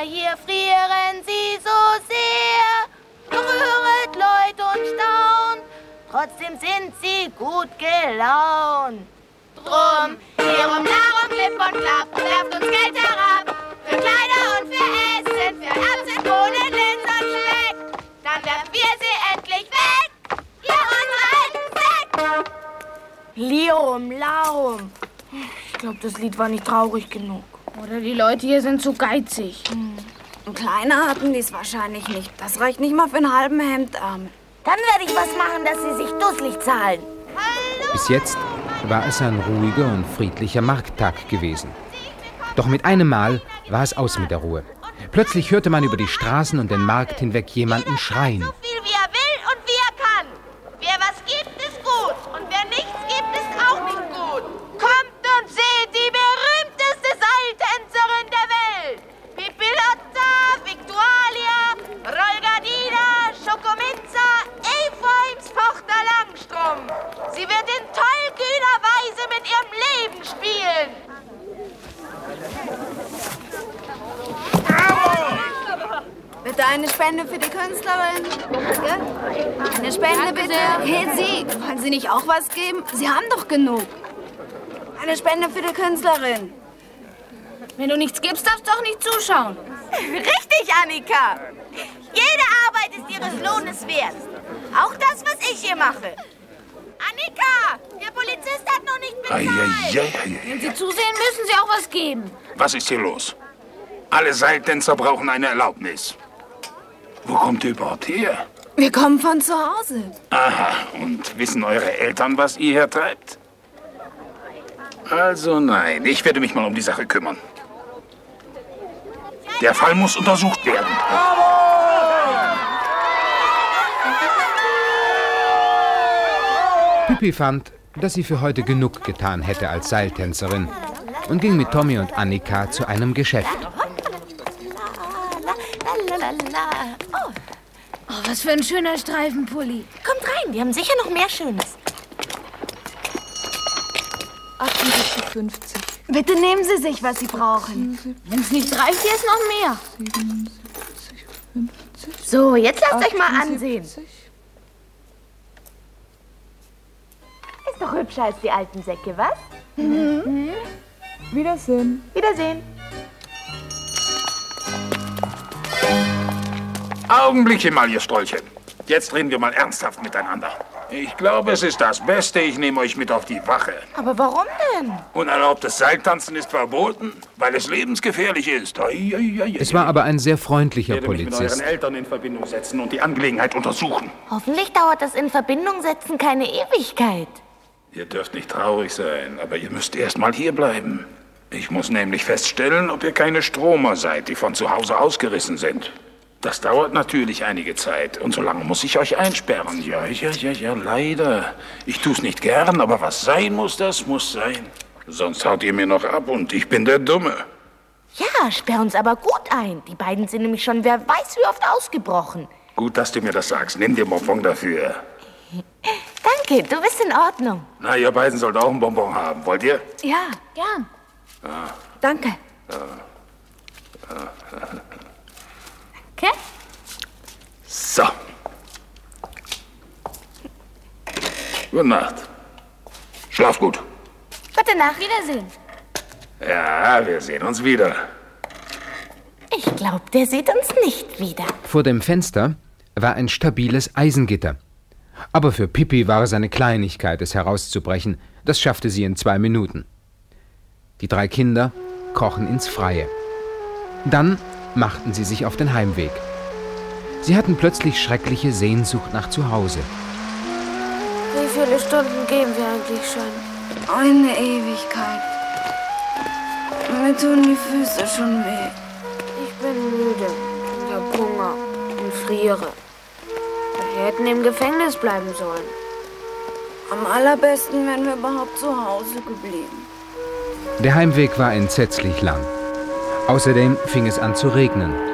hier frieren sie so sehr. Gerühret, Leut und Staun, trotzdem sind sie gut gelaunt. Drum, hierum, darum, klipp und klapp, werft uns Geld herab. Für Kleider und für Essen, für Erbsen, Bohnen, Linsen und Speck. Dann werfen wir sie endlich weg. Hier unsere alten Säck. Lirum Larum. Ich glaube, das Lied war nicht traurig genug. Oder die Leute hier sind zu geizig. Ein Kleiner hatten die es wahrscheinlich nicht. Das reicht nicht mal für einen halben Hemdarm. Dann werde ich was machen, dass sie sich dusselig zahlen. Bis jetzt war es ein ruhiger und friedlicher Markttag gewesen. Doch mit einem Mal war es aus mit der Ruhe. Plötzlich hörte man über die Straßen und den Markt hinweg jemanden schreien. So viel wie er will und wie er kann. Wer was gibt, ist gut. Und wer nichts gibt, ist auch nicht gut. Kommt und seht die berühmteste Seiltänzerin der Welt. Pipilotta, Victualia, Rolgadina, Schokomizza, Ephraims Tochter Langstrumpf. Sie wird in tollkühner Weise mit ihrem Leben spielen. Bitte eine Spende für die Künstlerin. Danke. Eine Spende bitte. Hey, Sie, wollen Sie nicht auch was geben? Sie haben doch genug. Eine Spende für die Künstlerin. Wenn du nichts gibst, darfst du auch nicht zuschauen. Richtig, Annika. Jede Arbeit ist ihres Lohnes wert. Auch das, was ich hier mache. Annika, der Polizist hat noch nicht bezahlt. Wenn sie zusehen, müssen sie auch was geben. Was ist hier los? Alle Seiltänzer brauchen eine Erlaubnis. Wo kommt ihr überhaupt her? Wir kommen von zu Hause. Aha, und wissen eure Eltern, was ihr hier treibt? Also nein, ich werde mich mal um die Sache kümmern. Der Fall muss untersucht werden. Pippi fand, dass sie für heute genug getan hätte als Seiltänzerin und ging mit Tommy und Annika zu einem Geschäft. Oh, was für ein schöner Streifenpulli. Kommt rein, die haben sicher noch mehr Schönes. 78,50. Bitte nehmen Sie sich, was Sie brauchen. Wenn es nicht reicht, hier ist noch mehr. 77,50. So, jetzt lasst euch mal ansehen. Ist doch hübscher als die alten Säcke, was? Wiedersehen. Wiedersehen. Augenblickchen mal, ihr Strolchen. Jetzt reden wir mal ernsthaft miteinander. Ich glaube, es ist das Beste. Ich nehme euch mit auf die Wache. Aber warum denn? Unerlaubtes Seiltanzen ist verboten, weil es lebensgefährlich ist. Es war aber ein sehr freundlicher Ich werde mich mit Polizist. euren Eltern in Verbindung setzen und die Angelegenheit untersuchen. Hoffentlich dauert das in Verbindung setzen keine Ewigkeit. Ihr dürft nicht traurig sein, aber ihr müsst erst mal hier bleiben. Ich muss nämlich feststellen, ob ihr keine Stromer seid, die von zu Hause ausgerissen sind. Das dauert natürlich einige Zeit und so lange muss ich euch einsperren. Ja, leider. Ich tu's nicht gern, aber was sein muss, das muss sein. Sonst haut ihr mir noch ab und ich bin der Dumme. Ja, sperr uns aber gut ein. Die beiden sind nämlich schon wer weiß wie oft ausgebrochen. Gut, dass du mir das sagst. Nimm dir Bonbon dafür. Danke, du bist in Ordnung. Na, ihr beiden sollt auch einen Bonbon haben. Wollt ihr? Ja, Gern. danke. Okay? So. Gute Nacht. Schlaf gut. Gute Nacht. Wiedersehen. Ja, wir sehen uns wieder. Ich glaube, der sieht uns nicht wieder. Vor dem Fenster war ein stabiles Eisengitter. Aber für Pippi war es eine Kleinigkeit, es herauszubrechen. Das schaffte sie in 2 Minuten. Die 3 Kinder krochen ins Freie. Dann machten sie sich auf den Heimweg. Sie hatten plötzlich schreckliche Sehnsucht nach Zuhause. Wie viele Stunden gehen wir eigentlich schon? Eine Ewigkeit. Mir tun die Füße schon weh. Ich bin müde. Ich hab Hunger und friere. Wir hätten im Gefängnis bleiben sollen. Am allerbesten wären wir überhaupt zu Hause geblieben. Der Heimweg war entsetzlich lang. Außerdem fing es an zu regnen.